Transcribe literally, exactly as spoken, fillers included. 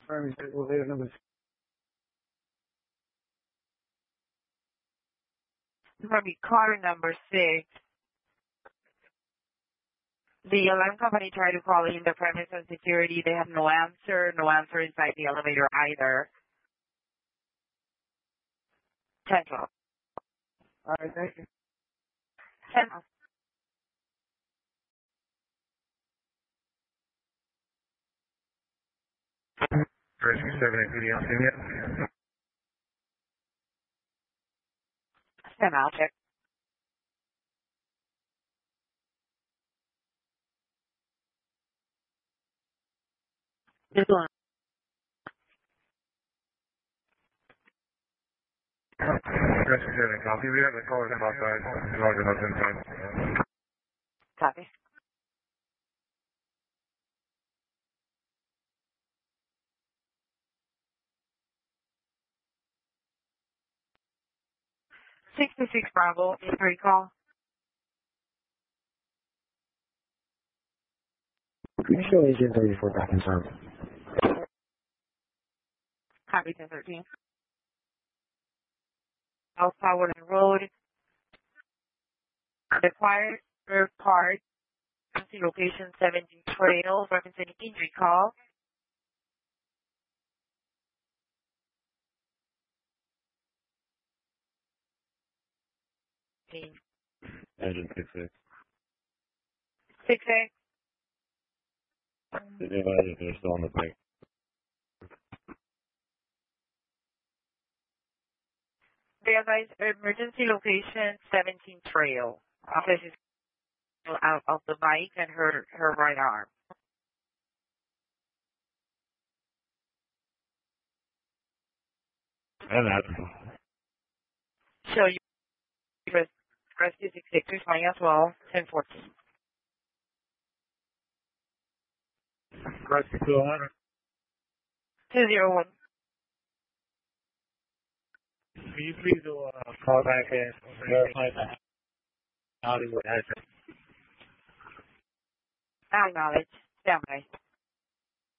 Army elevator number. From car number six, the alarm company tried to call in the premise on security. They have no answer, no answer inside the elevator either. Central. All right, thank you. Central. Rescue seven eight P D on scene yet? Stand out, check. This one. Rescue seven, copy. We have the callers outside. Roger, that's inside. Copy. sixty-six Bravo, inquiry call. Can you show agent thirty-four back in service? Copy ten thirteen. South Power Road. Required part. Location seventeen Trail. Representing injury call. Engine six six. six A. The advisors are still on the thing. They advise emergency location seventeen Trail. Office is out of the bike and her, her right arm. And that. So you rescue six six responding as well, ten fourteen. Rescue two hundred. two zero one. Can you please do a call back and verify that Hollywood address? Acknowledge. Stand by.